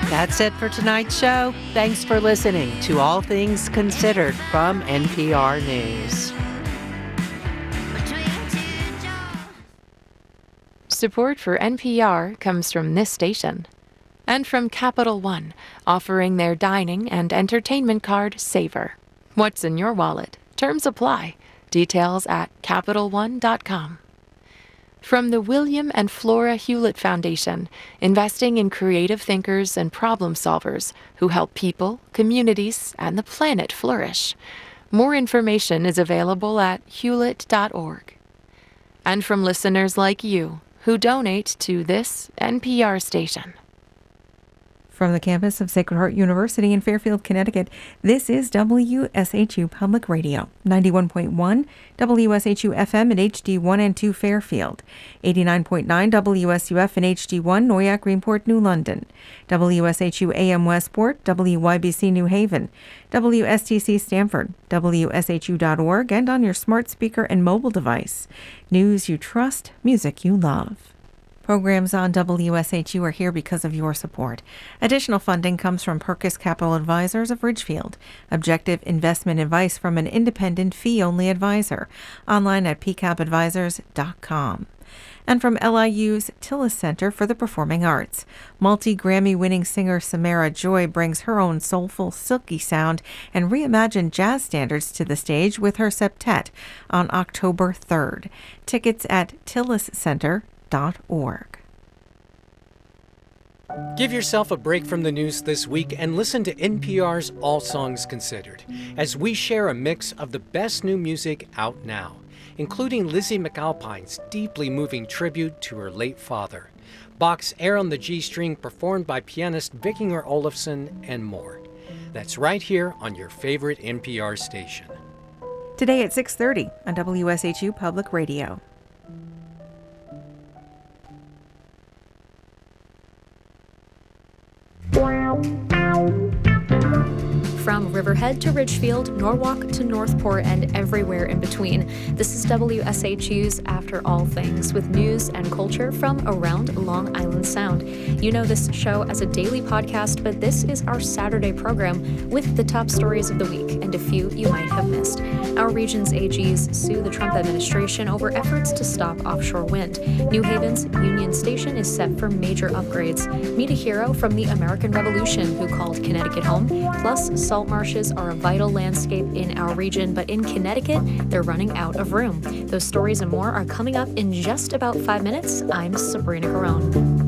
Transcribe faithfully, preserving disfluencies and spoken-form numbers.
That's it for tonight's show. Thanks for listening to All Things Considered from N P R News. Support for N P R comes from this station and from Capital One, offering their dining and entertainment card Savor. What's in your wallet? Terms apply. Details at capital one dot com. From the William and Flora Hewlett Foundation, investing in creative thinkers and problem solvers who help people, communities, and the planet flourish. More information is available at hewlett dot org. And from listeners like you who donate to this N P R station. From the campus of Sacred Heart University in Fairfield, Connecticut, this is W S H U Public Radio, ninety-one point one W S H U F M at H D one and two Fairfield, eighty-nine point nine W S U F and H D one Noyak, Greenport, New London, W S H U A M Westport, W Y B C New Haven, W S T C Stamford, W S H U dot org, and on your smart speaker and mobile device. News you trust, music you love. Programs on W S H U are here because of your support. Additional funding comes from Perkis Capital Advisors of Ridgefield. Objective investment advice from an independent fee-only advisor. Online at p cap advisors dot com. And from L I U's Tillis Center for the Performing Arts. Multi-Grammy-winning singer Samara Joy brings her own soulful, silky sound and reimagined jazz standards to the stage with her septet on October third. Tickets at tillis center dot org. Give yourself a break from the news this week and listen to N P R's All Songs Considered, as we share a mix of the best new music out now, including Lizzie McAlpine's deeply moving tribute to her late father, Bach's Air on the G String performed by pianist Vikinger Olafsson, and more. That's right here on your favorite N P R station. Today at six thirty on W S H U Public Radio. From Riverhead to Ridgefield, Norwalk to Northport, and everywhere in between, this is W S H U's After All Things, with news and culture from around Long Island Sound. You know this show as a daily podcast, but this is our Saturday program with the top stories of the week and a few you might have missed. Our region's A Gs sue the Trump administration over efforts to stop offshore wind. New Haven's Union Station is set for major upgrades. Meet a hero from the American Revolution who called Connecticut home. Plus, salt marshes are a vital landscape in our region, but in Connecticut, they're running out of room. Those stories and more are coming up in just about five minutes. I'm Sabrina Carone.